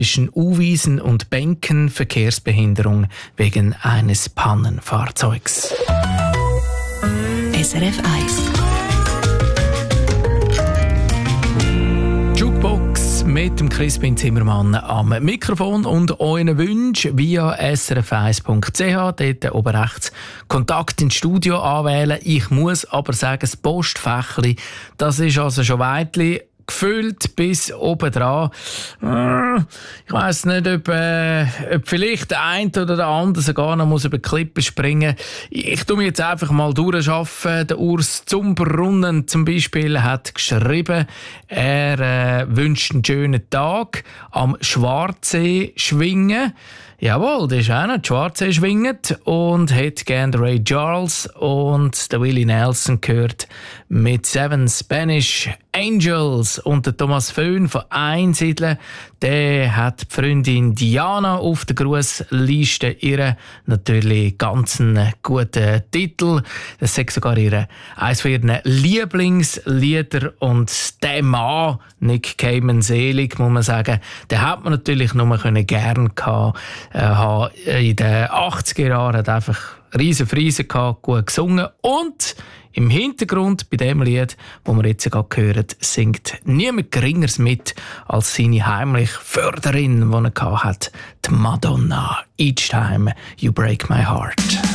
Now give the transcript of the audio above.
zwischen U-Wiesen und Bänken, Verkehrsbehinderung wegen eines Pannenfahrzeugs. SRF 1 Jukebox mit dem Crispin Zimmermann am Mikrofon und euren Wünschen via srf1.ch. Dort oben rechts Kontakt ins Studio anwählen. Ich muss aber sagen, das Postfächli, das ist also schon weitli gefüllt bis oben dran. Ich weiss nicht, ob vielleicht der eine oder der andere sogar noch über die Klippe springen muss. Ich tue mich jetzt einfach mal durcharbeiten. Der Urs Zumbrunn zum Beispiel hat geschrieben, er wünscht einen schönen Tag am Schwarzsee schwingen. Jawohl, das ist einer, die Schwarzsee schwingt und hat gerne Ray Charles und der Willie Nelson gehört mit 7 Spanish Angels. Und der Thomas Föhn von Einsiedeln, der hat die Freundin Diana auf der Grussliste. Ihre natürlich ganz einen guten Titel. Das ist sogar eines von ihren Lieblingslieder. Und der Mann, Nick Cayman selig, muss man sagen, den hat man natürlich nur gern gehabt. In den 80er Jahren hat einfach riesen Friesen gehabt, gut gesungen und im Hintergrund bei dem Lied, das wir jetzt gerade hören, singt niemand Geringeres mit als seine heimliche Förderin, die er hatte, die Madonna. Each time you break my heart.